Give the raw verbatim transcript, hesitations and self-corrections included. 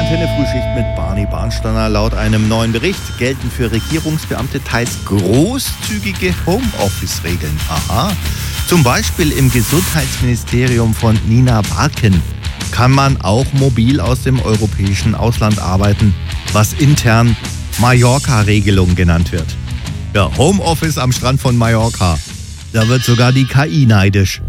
Antenne Frühschicht mit Barney Barnsteiner. Laut einem neuen Bericht gelten für Regierungsbeamte teils großzügige Homeoffice-Regeln. Aha. Zum Beispiel im Gesundheitsministerium von Nina Barken kann man auch mobil aus dem europäischen Ausland arbeiten, was intern Mallorca-Regelung genannt wird. Ja, Homeoffice am Strand von Mallorca. Da wird sogar die K I neidisch.